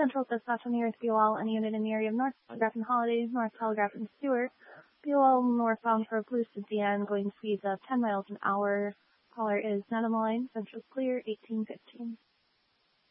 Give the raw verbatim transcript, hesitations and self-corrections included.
Central to Sato near B O L, any unit in the area of North Telegraph and Holidays, North Telegraph and Stewart. B O L northbound for Blue Cynthia, going speeds of ten miles an hour. Caller is Nanamoline, Central clear, eighteen fifteen.